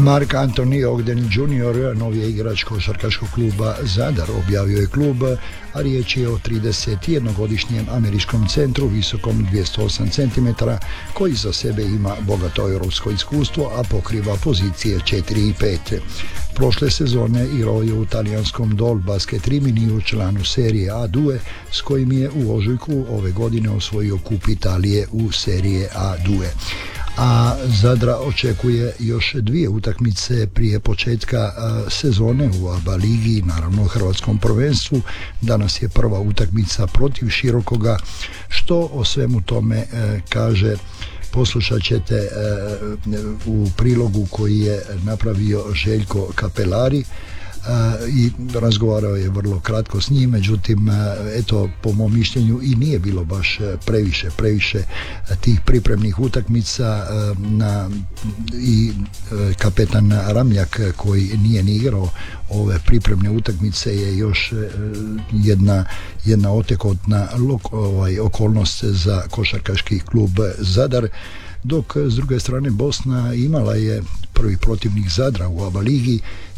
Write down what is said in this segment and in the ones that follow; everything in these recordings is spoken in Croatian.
Mark Anthony Ogden Jr., novi je igrač košarkaškog kluba Zadar, objavio je klub, a riječ je o 31-godišnjem američkom centru visokom 208 cm koji za sebe ima bogato europsko iskustvo, a pokriva pozicije 4 i 5. Prošle sezone igrao je u talijanskom Dol Basket Riminiju, članu serije A2, s kojim je u ožujku ove godine osvojio kup Italije u serije A2. A Zadra očekuje još 2 utakmice prije početka sezone u ABA ligi, naravno hrvatskom prvenstvu. Danas je prva utakmica protiv Širokoga. Što o svemu tome kaže, poslušat ćete u prilogu koji je napravio Željko Kapelari. I razgovarao je vrlo kratko s njim, međutim eto, po mom mišljenju i nije bilo baš previše tih pripremnih utakmica i kapetan Ramljak koji nije ni igrao ove pripremne utakmice je još jedna otekotna okolnost za košarkaški klub Zadar, dok s druge strane Bosna imala je prvi protivnik Zadra u ABA ligi,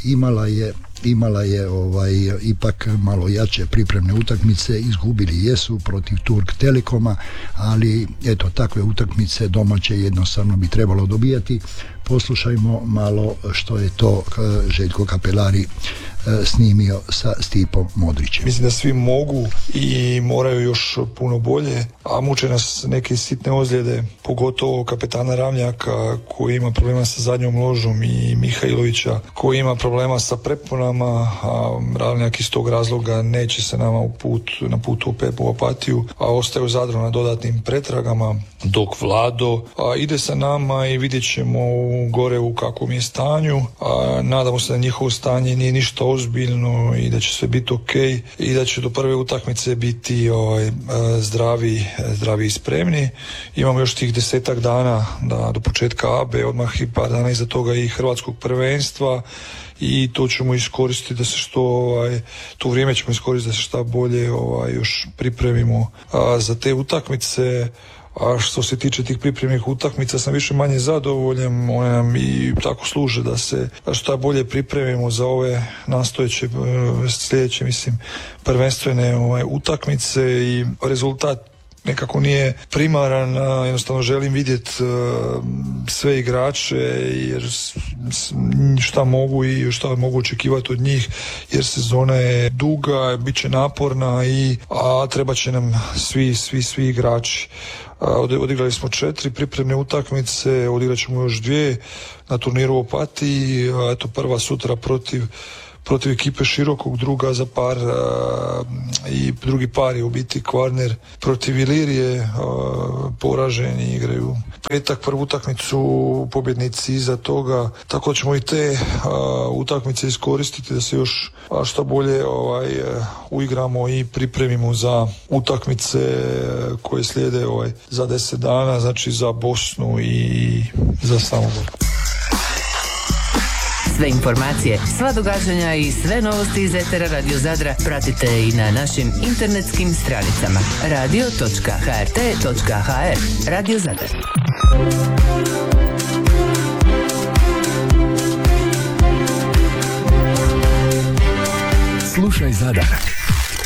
imala je ipak malo jače pripremne utakmice, izgubili jesu protiv Turk Telekoma, ali eto, takve utakmice domaće jednostavno bi trebalo dobijati. Poslušajmo malo što je to Željko Kapelari snimio sa Stipom Modrićem. Mislim da svi mogu i moraju još puno bolje, a muče nas neke sitne ozljede, pogotovo kapetana Ramljaka koji ima problema sa zadnjom ložom i Mihajlovića koji ima problema sa preponama, a Ramljak iz tog razloga neće se nama na putu u Opatiju, a ostaje u Zadru na dodatnim pretragama, dok Vlado ide sa nama i vidjet ćemo gore u kakvom je stanju. Nadamo se da njihovo stanje nije ništa ozbiljno i da će sve biti ok i da će do prve utakmice biti zdravi i spremni. Imamo još tih 10 dana do početka ABE, odmah i par dana iza toga i hrvatskog prvenstva, i to ćemo iskoristiti da se to vrijeme ćemo iskoristiti da se što bolje još pripremimo za te utakmice. A što se tiče tih pripremnih utakmica sam više manje zadovoljan, one nam i tako služe da se što bolje pripremimo za ove nastojeće sljedeće prvenstvene utakmice, i rezultat nekako nije primaran, jednostavno želim vidjeti sve igrače jer šta mogu i šta mogu očekivati od njih, jer sezona je duga, bit će naporna a treba će nam svi igrači. Odigrali smo 4 pripremne utakmice, odigrat ćemo još 2 na turniru u Opatiji, eto prva sutra protiv ekipe Širokog, druga za par i drugi par je u biti Kvarner protiv Ilirije, poraženi, igraju petak prvu utakmicu, pobjednici iza toga, tako ćemo i te utakmice iskoristiti da se još što bolje uigramo i pripremimo za utakmice koje slijede za 10 dana, znači za Bosnu i za Samobor. Sve informacije, sva događanja i sve novosti iz etera Radio Zadra pratite i na našim internetskim stranicama radio.hrt.hr. Radio Zadar. Slušaj Zadar.